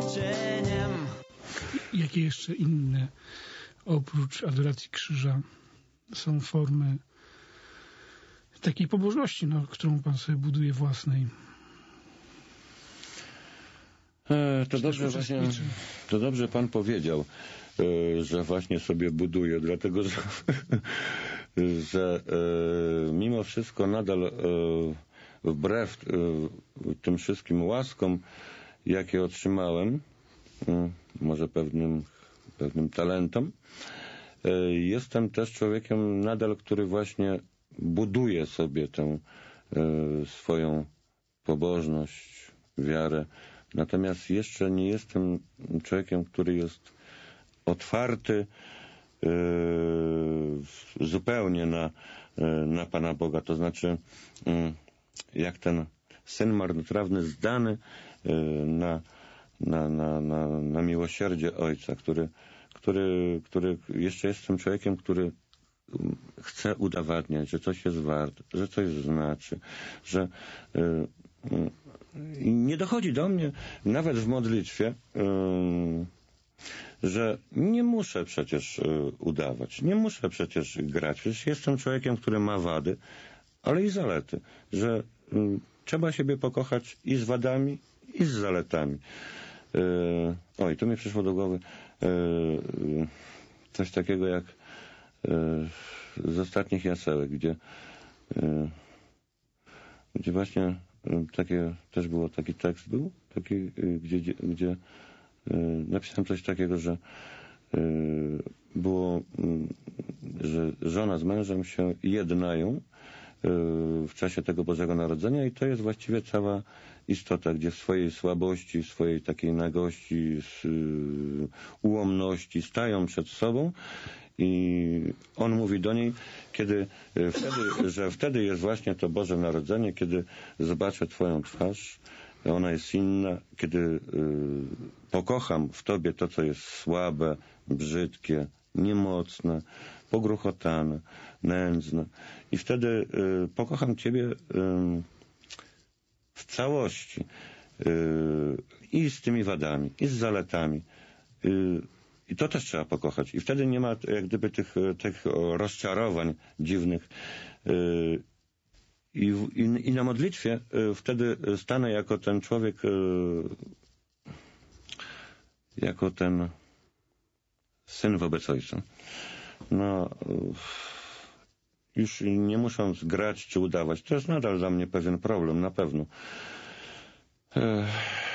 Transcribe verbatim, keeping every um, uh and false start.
cieniem. Jakie jeszcze inne, oprócz adoracji krzyża, są formy takiej pobożności, no, którą pan sobie buduje własnej? E, to, dobrze właśnie, to dobrze pan powiedział, e, że właśnie sobie buduje, dlatego że, że e, mimo wszystko nadal e, wbrew e, tym wszystkim łaskom, jakie otrzymałem, e, może pewnym, pewnym talentom, e, jestem też człowiekiem nadal, który właśnie buduje sobie tę e, swoją pobożność, wiarę. Natomiast jeszcze nie jestem człowiekiem, który jest otwarty yy, zupełnie na, yy, na Pana Boga. To znaczy, yy, jak ten syn marnotrawny zdany yy, na, na, na, na, na miłosierdzie Ojca, który, który, który jeszcze jestem człowiekiem, który chce udowadniać, że coś jest warte, że coś znaczy, że yy, I nie dochodzi do mnie, nawet w modlitwie, że nie muszę przecież udawać, nie muszę przecież grać. Przecież jestem człowiekiem, który ma wady, ale i zalety, że trzeba siebie pokochać i z wadami, i z zaletami. Oj, tu mi przyszło do głowy coś takiego jak z ostatnich jasełek, gdzie, gdzie właśnie takie, też było taki tekst był, taki, gdzie, gdzie napisałem coś takiego, że było, że żona z mężem się jednają w czasie tego Bożego Narodzenia i to jest właściwie cała istota, gdzie w swojej słabości, w swojej takiej nagości, ułomności stają przed sobą i on mówi do niej, kiedy wtedy, że wtedy jest właśnie to Boże Narodzenie, kiedy zobaczę Twoją twarz, ona jest inna, kiedy y, pokocham w Tobie to, co jest słabe, brzydkie, niemocne, pogruchotane, nędzne. I wtedy y, pokocham Ciebie y, w całości. Y, I z tymi wadami, i z zaletami. Y, I to też trzeba pokochać. I wtedy nie ma jak gdyby tych, tych rozczarowań dziwnych. Y, I, i, I na modlitwie y, wtedy stanę jako ten człowiek, y, jako ten syn wobec ojca. No, y, już nie musząc grać czy udawać. To jest nadal dla mnie pewien problem, na pewno. Y,